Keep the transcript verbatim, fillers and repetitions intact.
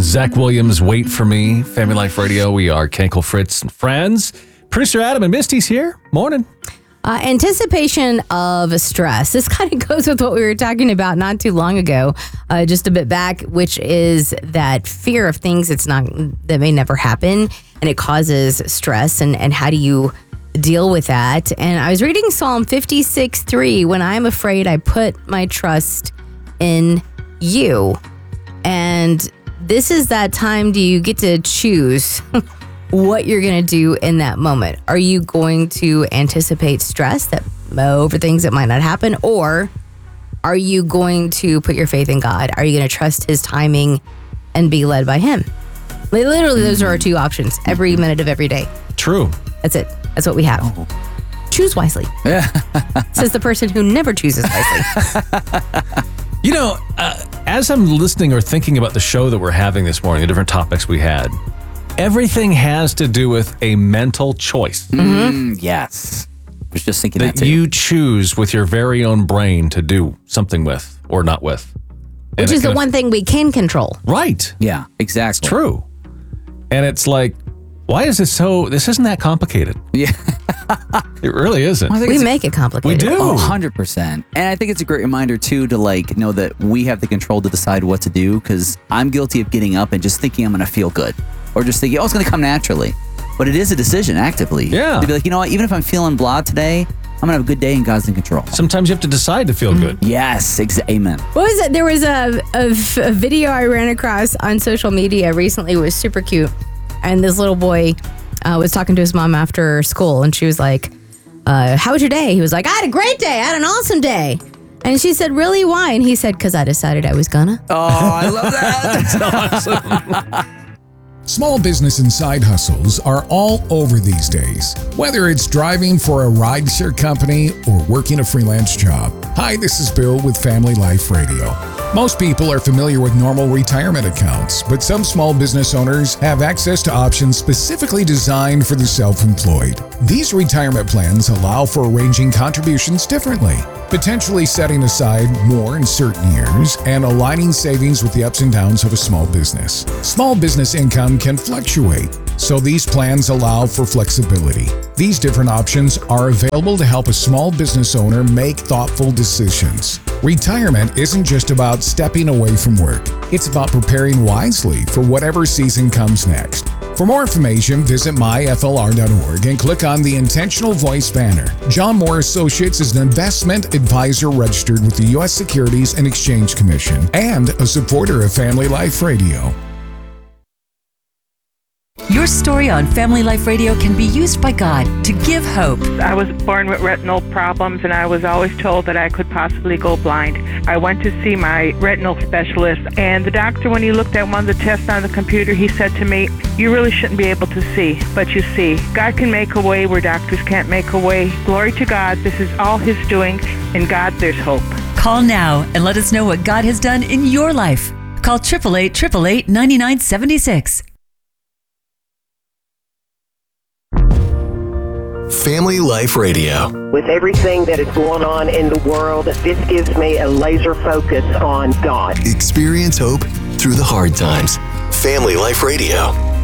Zach Williams, Wait For Me, Family Life Radio. We are Kenkel, Fritz, and friends. Producer Adam and Misty's here. Morning. Uh, anticipation of stress. This kind of goes with what we were talking about not too long ago, uh, just a bit back, which is that fear of things that's not that may never happen, and it causes stress. And, and how do you deal with that? And I was reading Psalm fifty-six three. When I'm afraid, I put my trust in you. And this is that time. Do you get to choose what you're going to do in that moment? Are you going to anticipate stress that over things that might not happen? Or are you going to put your faith in God? Are you going to trust his timing and be led by him? Literally, those are our two options every minute of every day. True. That's it. That's what we have. Oh. Choose wisely. Yeah. Says the person who never chooses wisely. You know, uh, as I'm listening or thinking about the show that we're having this morning, the different topics we had, everything has to do with a mental choice. Mm-hmm. Mm, yes. I was just thinking that, that you choose with your very own brain to do something with or not with. Which is the one thing we can control. Right. Yeah, exactly. It's true. And it's like, why is it so, this isn't that complicated. Yeah. It really isn't. We make it complicated. We do. Oh, one hundred percent. And I think it's a great reminder, too, to like know that we have the control to decide what to do, because I'm guilty of getting up and just thinking I'm going to feel good. Or just thinking, oh, it's going to come naturally. But it is a decision actively. Yeah. To be like, you know what, even if I'm feeling blah today, I'm going to have a good day and God's in control. Sometimes you have to decide to feel mm-hmm. good. Yes. Ex- amen. What was it? There was a, a, a video I ran across on social media recently. It was super cute. And this little boy uh, was talking to his mom after school. And she was like, uh, how was your day? He was like, I had a great day. I had an awesome day. And she said, really, why? And he said, because I decided I was gonna. Oh, I love that. That's awesome. Small business and side hustles are all over these days, whether it's driving for a rideshare company or working a freelance job. Hi, this is Bill with Family Life Radio. Most people are familiar with normal retirement accounts, but some small business owners have access to options specifically designed for the self-employed. These retirement plans allow for arranging contributions differently, potentially setting aside more in certain years and aligning savings with the ups and downs of a small business. Small business income can fluctuate, so these plans allow for flexibility. These different options are available to help a small business owner make thoughtful decisions. Retirement isn't just about stepping away from work. It's about preparing wisely for whatever season comes next. For more information, visit my F L R dot org and click on the Intentional Voice banner. John Moore Associates is an investment advisor registered with the U S Securities and Exchange Commission and a supporter of Family Life Radio. Your story on Family Life Radio can be used by God to give hope. I was born with retinal problems, and I was always told that I could possibly go blind. I went to see my retinal specialist, and the doctor, when he looked at one of the tests on the computer, he said to me, you really shouldn't be able to see, but you see. God can make a way where doctors can't make a way. Glory to God, this is all his doing. In God, there's hope. Call now and let us know what God has done in your life. Call eight eight eight, eight eight eight, nine nine seven six. Family Life Radio. With everything that is going on in the world, this gives me a laser focus on God. Experience hope through the hard times. Family Life Radio.